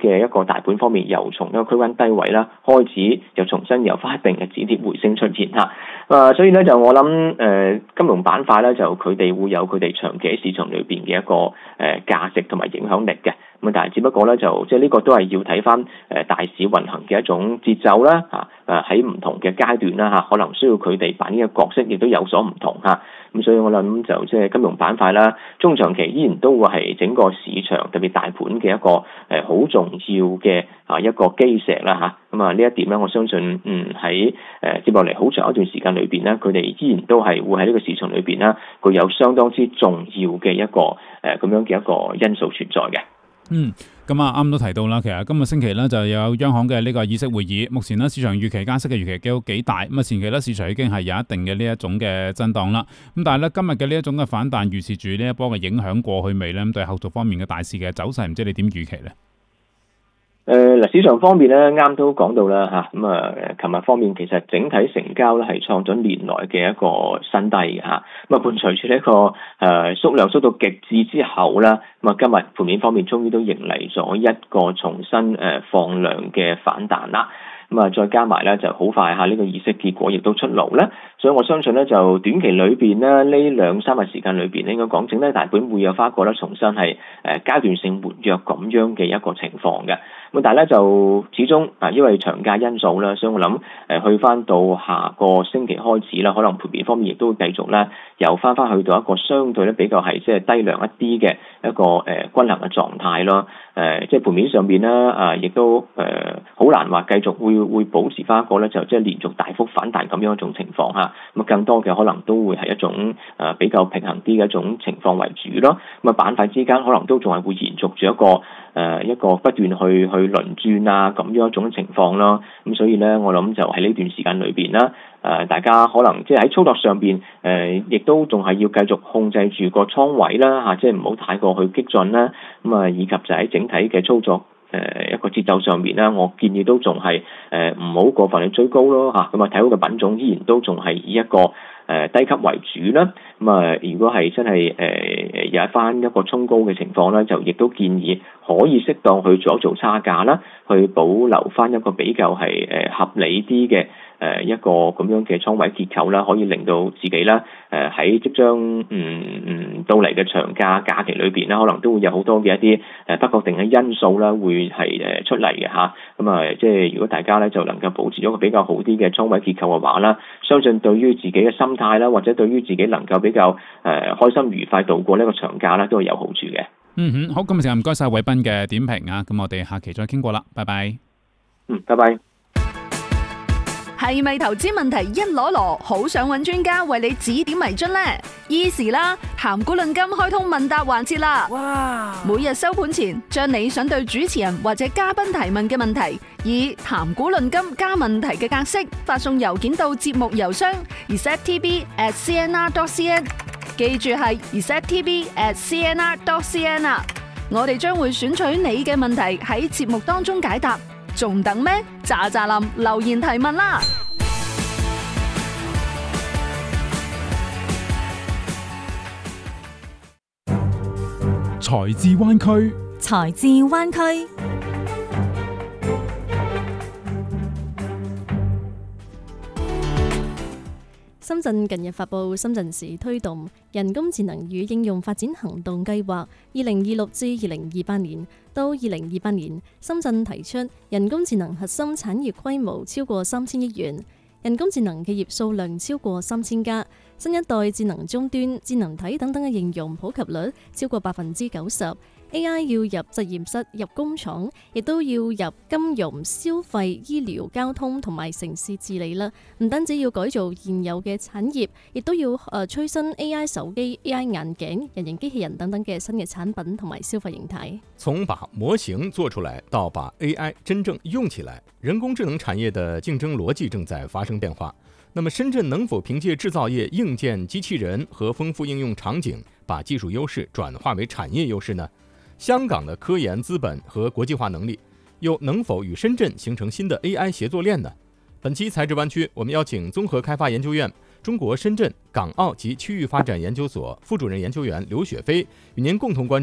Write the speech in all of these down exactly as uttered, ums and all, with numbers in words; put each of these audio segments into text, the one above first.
嘅一個大盤方面，又從一個區間低位啦開始，又重新由翻一定嘅止跌回升出現嚇。啊，所以咧就我諗誒、呃、金融板塊咧就佢哋會有佢哋長期喺市場裏邊嘅一個誒、呃、價值同埋影響力嘅。咁但係只不過咧就即係呢個都係要睇翻誒大市運行嘅一種節奏啦嚇。誒喺唔同嘅階段啦嚇，可能需要佢哋扮演嘅角色亦都有所唔同嚇。咁所以我諗就即係金融板塊啦，中長期依然都會係整個市場特別大盤嘅一個誒好重要嘅啊一個基石啦嚇。咁啊呢一點咧，我相信嗯喺誒接落嚟好長一段時間裏邊咧，佢哋依然都係會喺呢個市場裏邊啦，具有相當之重要嘅一個誒咁樣嘅一個因素存在嘅。 嗯，咁啊啱都提到啦，其實今個星期咧就有央行嘅呢個議息會議，目前咧市場預期加息嘅預期都幾大，咁啊前期咧市場已經係有一定嘅呢一種嘅震盪啦，咁但係咧今日嘅呢一種嘅反彈預示住呢一波嘅影響過去未咧？咁對後續方面嘅大市嘅走勢，唔知你點預期咧？ 誒嗱，市場方面咧，啱都講到啦嚇，咁啊，琴日方面其實整體成交咧係創咗年來嘅一個新低嘅嚇，咁啊伴隨住呢一個誒縮量縮到極致之後啦，咁啊今日盤面方面終於都迎嚟咗一個重新誒放量嘅反彈啦。咁啊，再加埋咧就好快嚇，呢個議息結果亦都出爐咧，所以我相信咧就短期裏邊咧呢兩三日時間裏邊咧，應該講整體大盤會有翻一個咧重新係誒階段性活躍咁樣嘅一個情況嘅。咁但係咧就始終啊，因為長假因素啦，所以我諗誒去翻到下個星期開始啦，可能盤面方面亦都會繼續咧由翻翻去到一個相對咧比較係即係低量一啲嘅一個誒均衡嘅狀態咯。誒即係盤面上邊咧啊，亦都誒好難話繼續會會保持翻一個咧就即係連續大幅反彈咁樣一種情況嚇。咁啊更多嘅可能都會係一種誒比較平衡啲嘅一種情況為主咯。咁啊板塊之間可能都仲係會延續住一個誒一個不斷去去輪轉啊咁樣一種情況咯。咁所以咧我諗就喺呢段時間裏邊啦。誒，大家可能即係喺操作上邊，誒、呃，亦都仲係要繼續控制住個倉位啦，嚇、啊，即係唔好太過去激進啦。咁啊，以及就喺整體嘅操作誒、呃、一個節奏上面啦，我建議都仲係誒唔好過分去追高咯，嚇。咁啊，睇好嘅品種依然都仲係以一個誒、呃、低級為主啦。咁啊，如果係真係誒、呃、有一翻一個衝高嘅情況咧，就亦都建議可以適當去做一做差價啦，去保留翻一個比較係誒合理啲嘅。誒一個咁樣嘅倉位結構啦，可以令到自己啦，誒喺即將嗯嗯到嚟嘅長假假期裏邊啦，可能都會有好多嘅一啲誒不確定嘅因素啦，會係誒出嚟嘅嚇。咁啊，即係如果大家咧就能夠保持咗個比較好啲嘅倉位結構嘅話啦，相信對於自己嘅心態啦，或者對於自己能夠比較誒開心愉快度過呢個長假啦，都係有好處嘅。 嗯哼，好，今日就唔該晒偉斌嘅點評啊，咁我哋下期再傾過啦，拜拜。 嗯，拜拜。 係咪投資問題一籮籮，好想揾專家為你指點迷津呢？Easy 啦，談股論金開通問答環節啦！哇！每日收盤前，將你想對主持人或者嘉賓提問嘅問題，以談股論金加問題嘅格式發送郵件到節目郵箱 r e c e p t v at c n r dot c n， 記住係 r e c e p t v at c n r dot c n 啊！我哋將會選取你嘅問題喺節目當中解答。仲等咩？喳喳林留言提問啦！ 財智灣區， 財智灣區。深圳近日發布深圳市推動人工智能與應用發展行動計劃，二零二六至二零二八年。到二零二八年，深圳提出人工智能核心產業規模超過三千億元，人工智能企業數量超過三千家，新一代智能終端、智能體等等嘅應用普及率超過百分之九十。A I 要入實驗室、入工廠，亦都要入金融、消費、醫療、交通同埋城市治理啦。唔單止要改造現有嘅產業，亦都要誒催生 A I 手機、A I 眼鏡、人形機器人等等嘅新嘅產品同埋消費形態。 從把模型做出來到把 A I 真正用起來，人工智能產業的競爭邏輯正在發生變化。那麼深圳能否憑借製造業硬件機器人和豐富應用場景，把技術優勢轉化為產業優勢呢？香港的科研資本和國際化能力，又能否與深圳形成新的 A I 協作鏈呢？本期財智灣區，我們邀請綜合開發研究院中國深圳、港澳及區域發展研究所副主任研究員劉雪飛，與您共同關注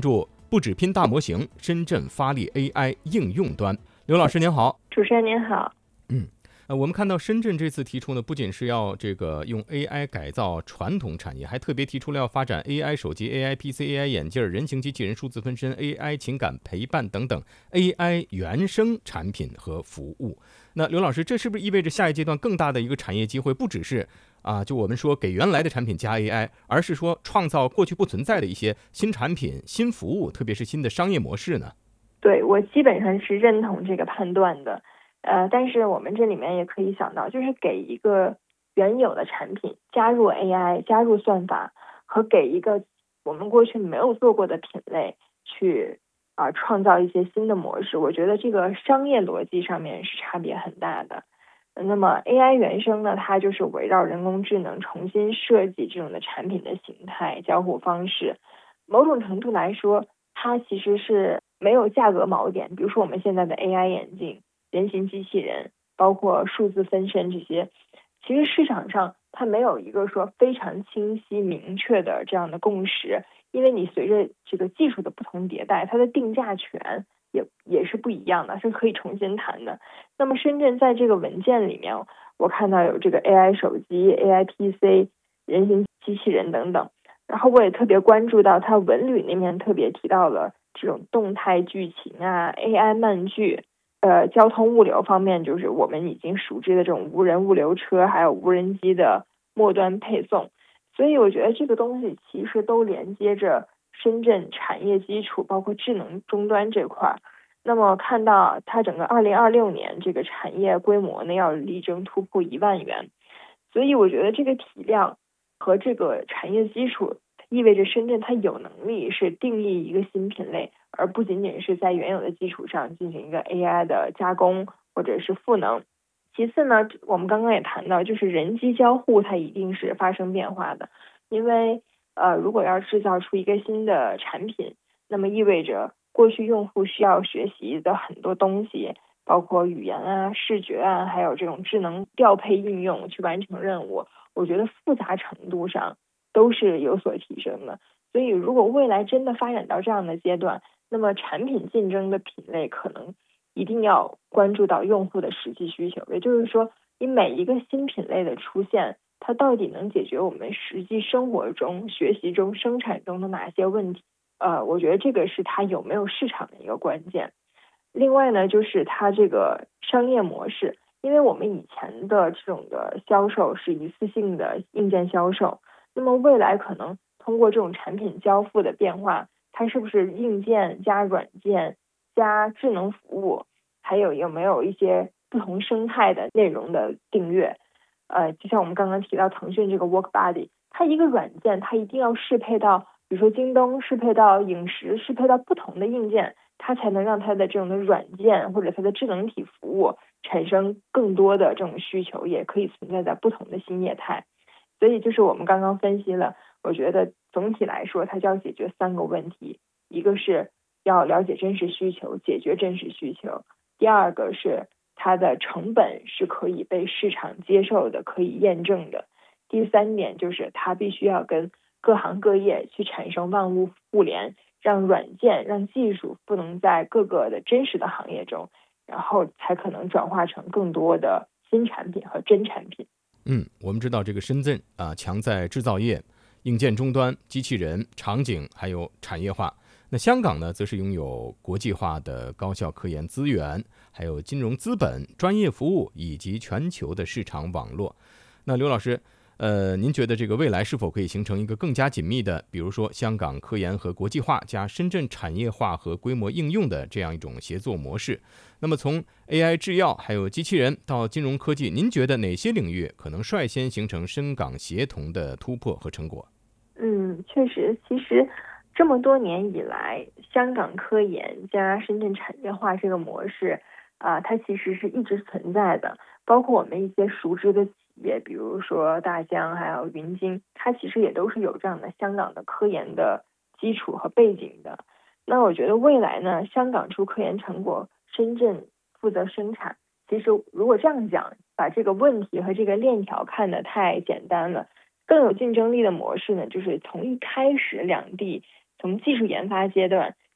不只拼大模型，深圳发力 A I 应用端。刘老师您好。 主持人您好。 嗯。呃，我们看到深圳这次提出呢，不仅是要这个用 A I 改造传统产业，还特别提出了要发展 A I 手机、A I P C、A I 眼镜、人形机器人、数字分身、A I 情感陪伴等等 A I 原生产品和服务。那刘老师，这是不是意味着下一阶段更大的一个产业机会，不只是啊，就我们说给原来的产品加 A I， 而是说创造过去不存在的一些新产品、新服务，特别是新的商业模式呢？ 对，我基本上是认同这个判断的。呃，但是我们这里面也可以想到，就是给一个原有的产品加入 A I、加入算法，和给一个我们过去没有做过的品类去啊、呃、创造一些新的模式，我觉得这个商业逻辑上面是差别很大的。那么 A I 原生呢，它就是围绕人工智能重新设计这种的产品的形态、交互方式。某种程度来说，它其实是没有价格锚点。比如说我们现在的 A I 眼镜、人形机器人，包括数字分身这些，其实市场上它没有一个说非常清晰明确的这样的共识，因为你随着这个技术的不同迭代，它的定价权也也是不一样的，是可以重新谈的。那么深圳在这个文件里面，我看到有这个 A I 手机、A I P C、人形机器人等等，然后我也特别关注到它文旅那边特别提到了这种动态剧情啊、A I 漫剧。呃，交通物流方面，就是我们已经熟知的这种无人物流车，还有无人机的末端配送。所以我觉得这个东西其实都连接着深圳产业基础，包括智能终端这块。那么看到它整个二零二六年这个产业规模呢，要力争突破一万元。所以我觉得这个体量和这个产业基础，意味着深圳它有能力是定义一个新品类，而不仅仅是在原有的基础上进行一个 A I 的加工或者是赋能。其次呢，我们刚刚也谈到，就是人机交互它一定是发生变化的，因为呃，如果要制造出一个新的产品，那么意味着过去用户需要学习的很多东西，包括语言啊、视觉啊，还有这种智能调配应用去完成任务，我觉得复杂程度上都是有所提升的。所以如果未来真的发展到这样的阶段，那么产品竞争的品类可能一定要关注到用户的实际需求，也就是说你每一个新品类的出现，它到底能解决我们实际生活中、学习中、生产中的哪些问题，呃，我觉得这个是它有没有市场的一个关键。另外呢，就是它这个商业模式，因为我们以前的这种的销售是一次性的硬件销售，那么未来可能通过这种产品交付的变化，它是不是硬件加软件加智能服务，还有有没有一些不同生态的内容的订阅？呃，就像我们刚刚提到腾讯这个 WorkBuddy， 它一个软件它一定要适配到，比如说京东适配到影视，适配到不同的硬件，它才能让它的这种的软件或者它的智能体服务产生更多的这种需求，也可以存在在不同的新业态。所以就是我们刚刚分析了，我觉得总体来说它就要解决三个问题，一个是要了解真实需求，解决真实需求；第二个是它的成本是可以被市场接受的，可以验证的；第三点就是它必须要跟各行各业去产生万物互联，让软件、让技术赋能在各个的真实的行业中，然后才可能转化成更多的新产品和真产品。 嗯，我们知道这个深圳啊，强在制造业、硬件终端、机器人、场景，还有产业化。那香港呢，则是拥有国际化的高校科研资源，还有金融资本、专业服务以及全球的市场网络。那刘老师，呃，您觉得这个未来是否可以形成一个更加紧密的，比如说香港科研和国际化加深圳产业化和规模应用的这样一种协作模式？那么从 A I 制药还有机器人到金融科技，您觉得哪些领域可能率先形成深港协同的突破和成果？ 嗯，确实，其实这么多年以来，香港科研加深圳产业化这个模式啊、呃，它其实是一直存在的。包括我们一些熟知的企业，比如说大疆还有云鲸，它其实也都是有这样的香港的科研的基础和背景的。那我觉得未来呢，香港出科研成果，深圳负责生产。其实如果这样讲，把这个问题和这个链条看得太简单了。更有竞争力的模式呢，就是从一开始两地从技术研发阶段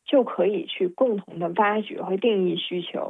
就可以去共同的挖掘和定义需求。